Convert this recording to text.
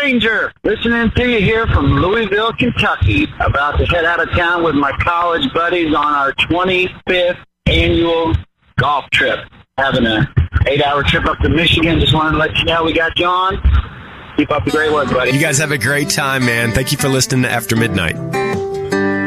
Ranger, listening to you here from Louisville, Kentucky. About to head out of town with my college buddies on our 25th annual golf trip. Having an 8-hour trip up to Michigan. Just wanted to let you know we got you on. Keep up the great work, buddy. You guys have a great time, man. Thank you for listening to After Midnight.